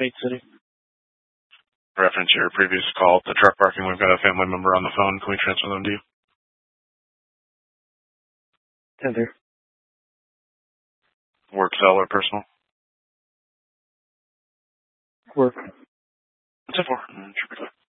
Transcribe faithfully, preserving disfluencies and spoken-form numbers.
Pate City. Reference your previous call at the truck parking. We've got a family member on the phone. Can we transfer them to you? Tender. Work, cell, or personal? Work. What's it for? Mm, should be fine.